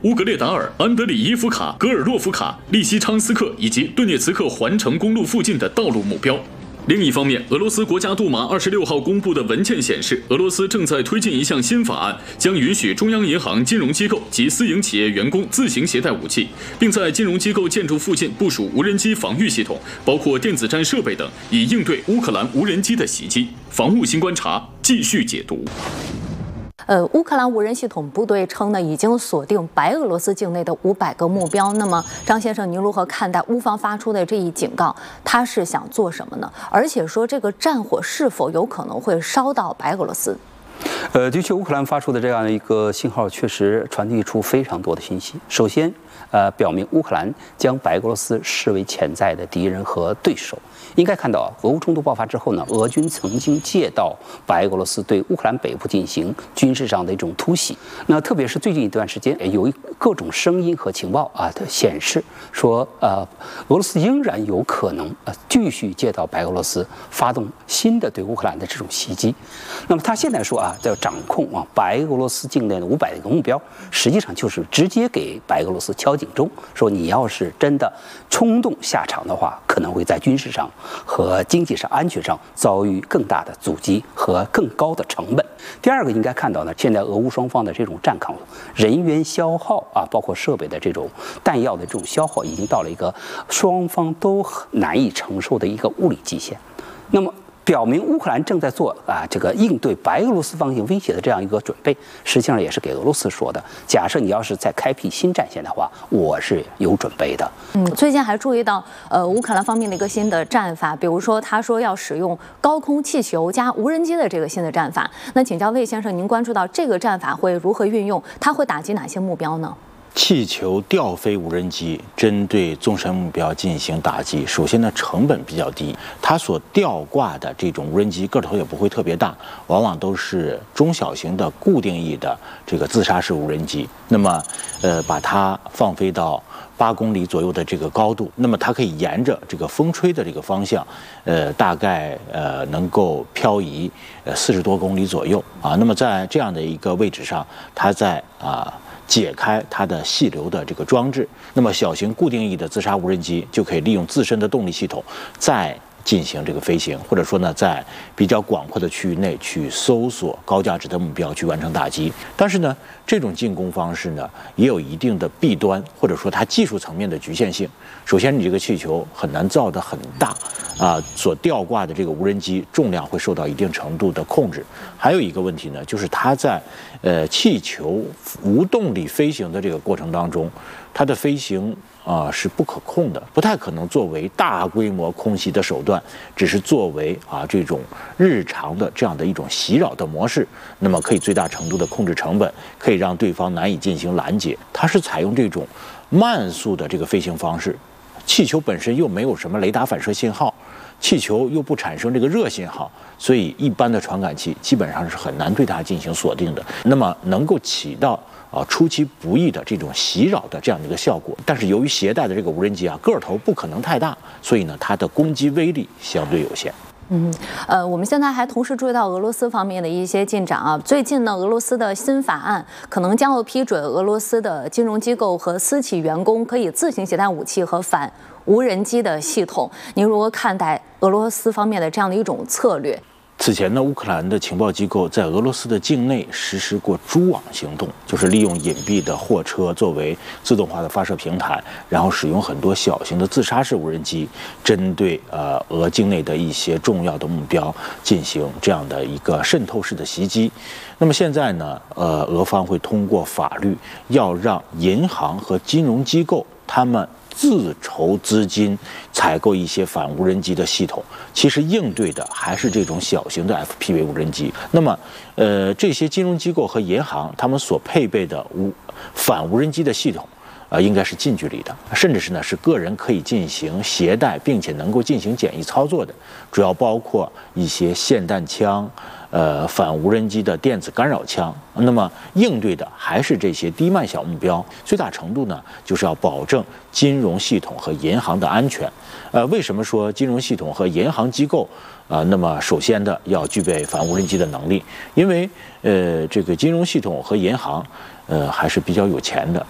乌格列达尔、安德里伊夫卡、格尔洛夫卡、利西昌斯克以及顿涅茨克环城公路附近的道路目标。另一方面，俄罗斯国家杜马26号公布的文件显示，俄罗斯正在推进一项新法案，将允许中央银行、金融机构及私营企业员工自行携带武器，并在金融机构建筑附近部署无人机防御系统，包括电子战设备等，以应对乌克兰无人机的袭击。防务新观察继续解读。 乌克兰无人系统部队称呢，已经锁定白俄罗斯境内的500个目标。那么，张先生，您如何看待乌方发出的这一警告？他是想做什么呢？而且说这个战火是否有可能会烧到白俄罗斯？ 的确，乌克兰发出的这样的一个信号，确实传递出非常多的信息。首先，表明乌克兰将白俄罗斯视为潜在的敌人和对手。应该看到，俄乌冲突爆发之后呢，俄军曾经借道白俄罗斯对乌克兰北部进行军事上的一种突袭。那特别是最近一段时间，有各种声音和情报显示说，俄罗斯仍然有可能继续借道白俄罗斯发动新的对乌克兰的这种袭击。那么他现在说要掌控白俄罗斯境内的500个目标，实际上就是直接给白俄罗斯敲警钟，说你要是真的冲动下场的话，可能会在军事上和经济上、安全上遭遇更大的阻击和更高的成本。第二个应该看到呢，现在俄乌双方的这种战况、人员消耗包括设备的这种弹药的这种消耗，已经到了一个双方都难以承受的一个物理极限。那么，表明乌克兰正在做这个应对白俄罗斯方向威胁的这样一个准备，实际上也是给俄罗斯说的。假设你要是再开辟新战线的话，我是有准备的。 最近还注意到乌克兰方面的一个新的战法，比如说他说要使用高空气球加无人机的这个新的战法。那请教魏先生，您关注到这个战法会如何运用？它会打击哪些目标呢？ 气球吊飞无人机针对纵深目标进行打击，首先呢成本比较低，它所吊挂的这种无人机个头也不会特别大，往往都是中小型的固定翼的这个自杀式无人机。那么把它放飞到8公里左右的这个高度，那么它可以沿着这个风吹的这个方向，大概能够漂移40多公里左右啊。那么在这样的一个位置上，它在解开它的细流的这个装置，那么小型固定翼的自杀无人机就可以利用自身的动力系统再进行这个飞行，或者说呢，在比较广阔的区域内去搜索高价值的目标，去完成打击。但是呢，这种进攻方式呢，也有一定的弊端，或者说它技术层面的局限性。首先，你这个气球很难造得很大，所吊挂的这个无人机重量会受到一定程度的控制。还有一个问题呢，就是它在气球无动力飞行的这个过程当中，它的飞行是不可控的，不太可能作为大规模空袭的手段，只是作为这种日常的这样的一种袭扰的模式，那么可以最大程度的控制成本，可以让对方难以进行拦截。它是采用这种慢速的这个飞行方式，气球本身又没有什么雷达反射信号，气球又不产生这个热信号，所以一般的传感器基本上是很难对它进行锁定的。那么能够起到出其不意的这种袭扰的这样的一个效果，但是由于携带的这个无人机个头不可能太大，所以呢，它的攻击威力相对有限。 我们现在还同时注意到俄罗斯方面的一些进展最近呢，俄罗斯的新法案可能将会批准俄罗斯的金融机构和私企员工可以自行携带武器和反无人机的系统。您如何看待俄罗斯方面的这样的一种策略？ 此前呢，乌克兰的情报机构在俄罗斯的境内实施过蛛网行动，就是利用隐蔽的货车作为自动化的发射平台，然后使用很多小型的自杀式无人机，针对俄境内的一些重要的目标进行这样的一个渗透式的袭击。那么现在呢，俄方会通过法律要让银行和金融机构他们自筹资金采购一些反无人机的系统，其实应对的还是这种小型的 FPV 无人机。那么，这些金融机构和银行他们所配备的反无人机的系统，应该是近距离的，甚至是个人可以进行携带，并且能够进行简易操作的，主要包括一些霰弹枪。反无人机的电子干扰枪，那么应对的还是这些低慢小目标，最大程度呢就是要保证金融系统和银行的安全。为什么说金融系统和银行机构那么首先的要具备反无人机的能力？因为这个金融系统和银行还是比较有钱的，